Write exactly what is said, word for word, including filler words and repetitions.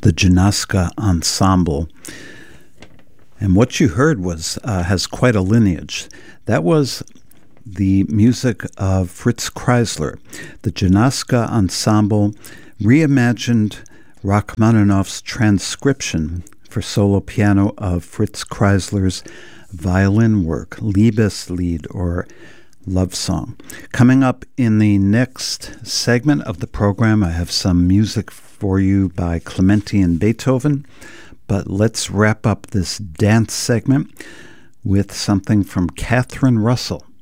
the Janoska Ensemble. And what you heard was uh, has quite a lineage. That was the music of Fritz Kreisler. The Janoska Ensemble reimagined Rachmaninoff's transcription for solo piano of Fritz Kreisler's violin work, Liebeslied, or Love Song. Coming up in the next segment of the program, I have some music for you by Clementi and Beethoven, but let's wrap up this dance segment with something from Catherine Russell.